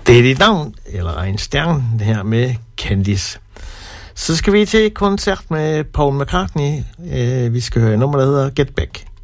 Det er dit navn, eller en stjerne, det her med Candice. Så skal vi til koncert med Paul McCartney. Vi skal høre et nummer, der hedder Get Back.